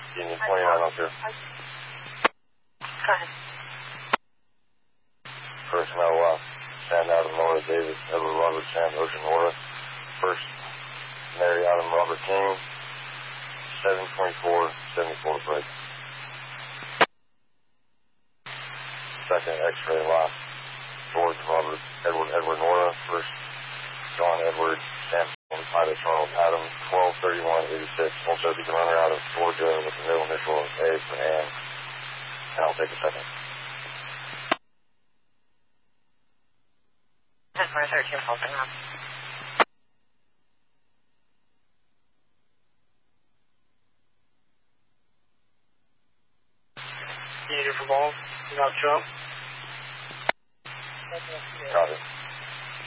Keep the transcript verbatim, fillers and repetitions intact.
Union twenty-nine oh two. Go ahead. Personnel uh, Sam Adam Nora David Edward Robert Sam Ocean Nora. First Mary Adam Robert King. seven twenty-four seventy-four break. Second X-ray loss. George Robert Edward Edward Nora. First John Edward Sam Pilot Charles Adam twelve thirty-one eighty-six. Also you can run her out of Georgia with the middle initial of A for Ann. And I'll take a second. ten four thirteen pulsing up. Unit for ball. Not jump. Got it.